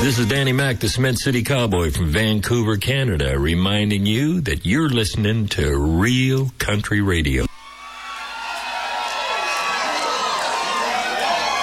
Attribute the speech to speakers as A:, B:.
A: This is Danny Mac, the Cement City Cowboy from Vancouver, Canada, reminding you that you're listening to Real Country Radio.